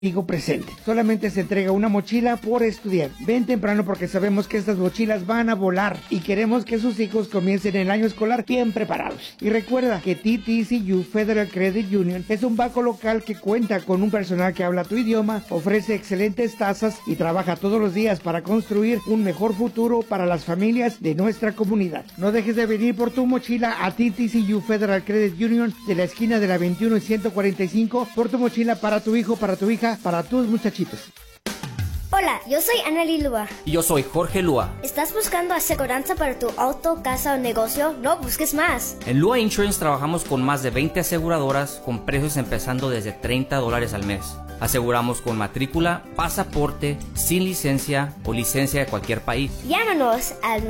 Hijo presente. Solamente se entrega una mochila por estudiar. Ven temprano porque sabemos que estas mochilas van a volar y queremos que sus hijos comiencen el año escolar bien preparados. Y recuerda que TTCU Federal Credit Union es un banco local que cuenta con un personal que habla tu idioma, ofrece excelentes tasas y trabaja todos los días para construir un mejor futuro para las familias de nuestra comunidad. No dejes de venir por tu mochila a TTCU Federal Credit Union de la esquina de la 21 y 145 por tu mochila para tu hijo, para tu hija, para tus muchachitos. Hola, yo soy Anneli Lua. Y yo soy Jorge Lua. ¿Estás buscando aseguranza para tu auto, casa o negocio? No busques más. En Lua Insurance trabajamos con más de 20 aseguradoras con precios empezando desde $30 al mes. Aseguramos con matrícula, pasaporte, sin licencia o licencia de cualquier país. Llámanos al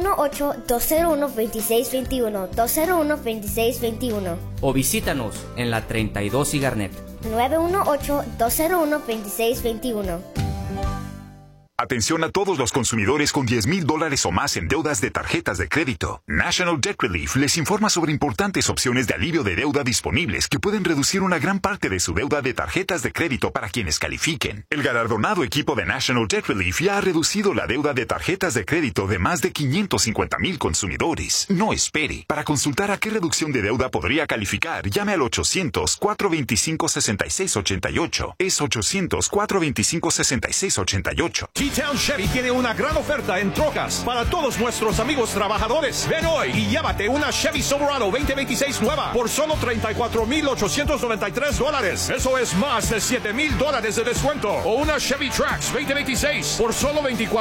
918-201-2621, 201-2621. O visítanos en la 32 y Garnet. 918-201-2621. Atención a todos los consumidores con $10,000 o más en deudas de tarjetas de crédito. National Debt Relief les informa sobre importantes opciones de alivio de deuda disponibles que pueden reducir una gran parte de su deuda de tarjetas de crédito para quienes califiquen. El galardonado equipo de National Debt Relief ya ha reducido la deuda de tarjetas de crédito de más de 550,000 consumidores. No espere. Para consultar a qué reducción de deuda podría calificar, llame al 800-425-6688. Es 800-425-6688. T-Town Chevy tiene una gran oferta en trocas para todos nuestros amigos trabajadores. Ven hoy y llévate una Chevy Silverado 2026 nueva por solo $34,893. Eso es más de $7,000 de descuento. O una Chevy Trax 2026 por solo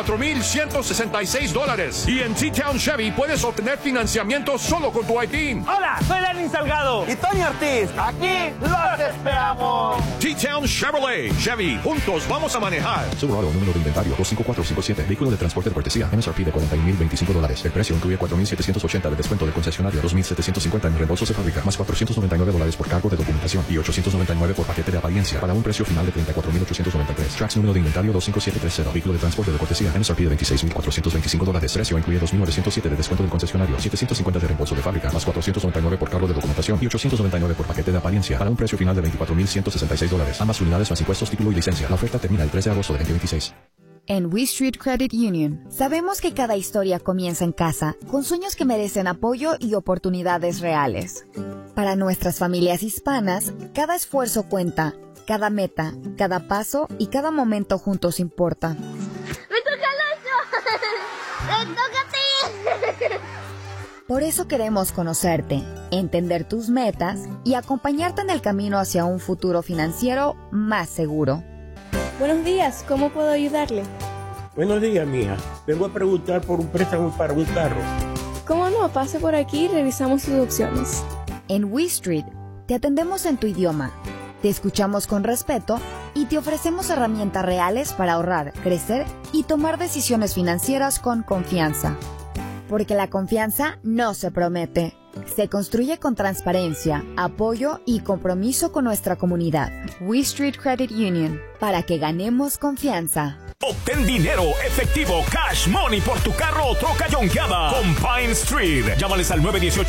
$24,166. Y en T-Town Chevy puedes obtener financiamiento solo con tu ID. Hola, soy Lenin Salgado y Toño Ortiz. Aquí los esperamos. T-Town Chevrolet. Chevy, juntos vamos a manejar. Silverado, número de inventario 25457. Vehículo de transporte de cortesía. MSRP de $40,025. El precio incluye $4,780 de descuento de concesionario, $2,750 en reembolsos de fábrica, más $499 por cargo de documentación y $899 por paquete de apariencia, para un precio final de $34,893. Trax número de inventario 25730. Vehículo de transporte de cortesía. MSRP de $26,425. Precio incluye $2,907 de descuento de concesionario, $750 de reembolso de fábrica, más $499 por cargo de documentación y $899 por paquete de apariencia, para un precio final de $24,166. Ambas unidades más impuestos, título y licencia. La oferta termina el 3 de agosto de 2026. En We Street Credit Union, sabemos que cada historia comienza en casa, con sueños que merecen apoyo y oportunidades reales. Para nuestras familias hispanas, cada esfuerzo cuenta, cada meta, cada paso y cada momento juntos importa. ¡Me toca el 8! ¡Me toca a ti! Por eso queremos conocerte, entender tus metas y acompañarte en el camino hacia un futuro financiero más seguro. Buenos días, ¿cómo puedo ayudarle? Buenos días, mija. Vengo a preguntar por un préstamo para un carro. ¿Cómo no? Pase por aquí y revisamos sus opciones. En We Street, te atendemos en tu idioma, te escuchamos con respeto y te ofrecemos herramientas reales para ahorrar, crecer y tomar decisiones financieras con confianza. Porque la confianza no se promete, se construye con transparencia, apoyo y compromiso con nuestra comunidad. We Street Credit Union, para que ganemos confianza. Obtén dinero efectivo, cash money por tu carro o troca yonkeada con Pine Street. Llámales al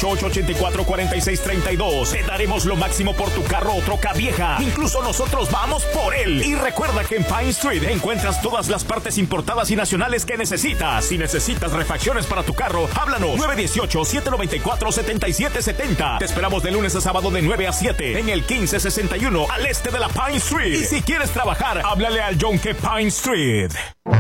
918-884-4632. Te daremos lo máximo por tu carro o troca vieja. Incluso nosotros vamos por él. Y recuerda que en Pine Street encuentras todas las partes importadas y nacionales que necesitas. Si necesitas refacciones para tu carro, háblanos. 918-794-7770. Te esperamos de lunes a sábado de 9 a 7 en el 1561 al este de la Pine Street. Y si quieres trabajar, háblale al Yonke Pine Street.